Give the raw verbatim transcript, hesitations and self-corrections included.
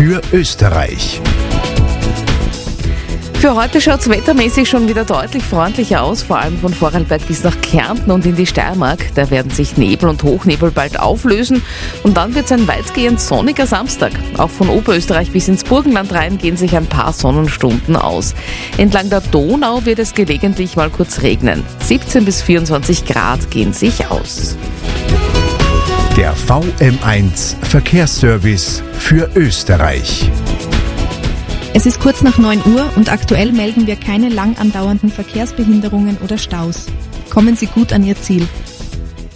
für Österreich. Für heute schaut es wettermäßig schon wieder deutlich freundlicher aus, vor allem von Vorarlberg bis nach Kärnten und in die Steiermark. Da werden sich Nebel und Hochnebel bald auflösen und dann wird es ein weitgehend sonniger Samstag. Auch von Oberösterreich bis ins Burgenland rein gehen sich ein paar Sonnenstunden aus. Entlang der Donau wird es gelegentlich mal kurz regnen. siebzehn bis vierundzwanzig Grad gehen sich aus. Der V M eins Verkehrsservice für Österreich. Es ist kurz nach neun Uhr und aktuell melden wir keine lang andauernden Verkehrsbehinderungen oder Staus. Kommen Sie gut an Ihr Ziel.